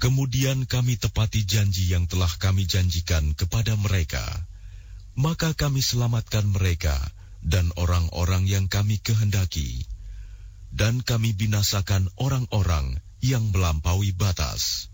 Kemudian kami tepati janji yang telah kami janjikan kepada mereka. Maka kami selamatkan mereka dan orang-orang yang kami kehendaki. Dan kami binasakan orang-orang yang melampaui batas.